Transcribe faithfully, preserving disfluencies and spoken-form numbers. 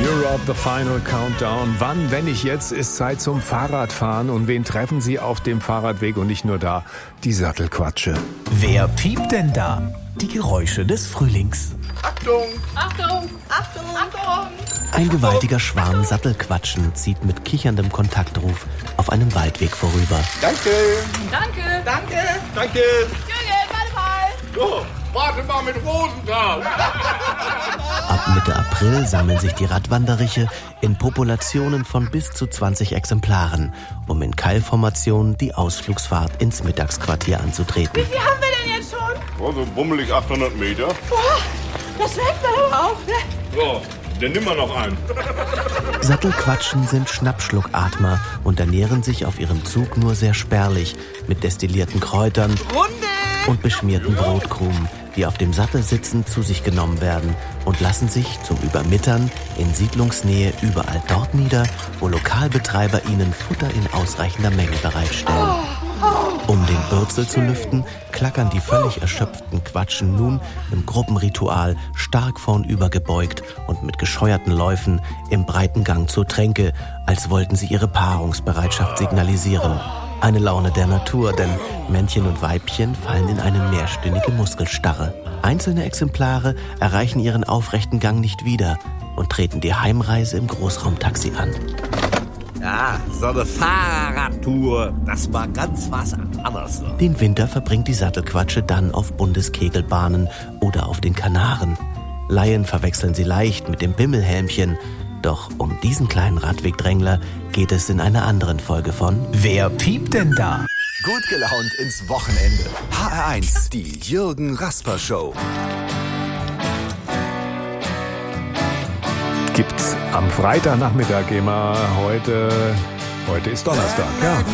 Europe, the final countdown. Wann, wenn nicht jetzt, ist Zeit zum Fahrradfahren. Und wen treffen Sie auf dem Fahrradweg und nicht nur da? Die Sattelquatsche. Wer piept denn da? Die Geräusche des Frühlings. Achtung! Achtung! Achtung! Achtung! Ein gewaltiger Schwarm Sattelquatschen zieht mit kicherndem Kontaktruf auf einem Waldweg vorüber. Danke! Danke! Danke! Danke! Jürgen, warte mal! So, warte mal mit Rosenthal! Ab Mitte April sammeln sich die Radwanderiche in Populationen von bis zu zwanzig Exemplaren, um in Keilformation die Ausflugsfahrt ins Mittagsquartier anzutreten. Wie viel haben wir denn jetzt schon? Oh, so bummelig achthundert Meter. Boah, das weckt aber auch, ne? So, dann nimm mal noch einen. Sattelquatschen sind Schnappschluckatmer und ernähren sich auf ihrem Zug nur sehr spärlich mit destillierten Kräutern und beschmierten Brotkrumen, die auf dem Sattel sitzend zu sich genommen werden und lassen sich zum Übermittern in Siedlungsnähe überall dort nieder, wo Lokalbetreiber ihnen Futter in ausreichender Menge bereitstellen. Um den Bürzel zu lüften, klackern die völlig erschöpften Quatschen nun im Gruppenritual stark vornüber gebeugt und mit gescheuerten Läufen im breiten Gang zur Tränke, als wollten sie ihre Paarungsbereitschaft signalisieren. Eine Laune der Natur, denn Männchen und Weibchen fallen in eine mehrstündige Muskelstarre. Einzelne Exemplare erreichen ihren aufrechten Gang nicht wieder und treten die Heimreise im Großraumtaxi an. Ja, so eine Fahrradtour, das war ganz was anderes. Den Winter verbringt die Sattelquatsche dann auf Bundeskegelbahnen oder auf den Kanaren. Laien verwechseln sie leicht mit dem Bimmelhelmchen. Doch um diesen kleinen Radwegdrängler geht es in einer anderen Folge von Wer piept denn da? Gut gelaunt ins Wochenende. H R eins, die Jürgen Rasper Show. Gibt's am Freitagnachmittag immer. Heute, heute ist Donnerstag. Ja.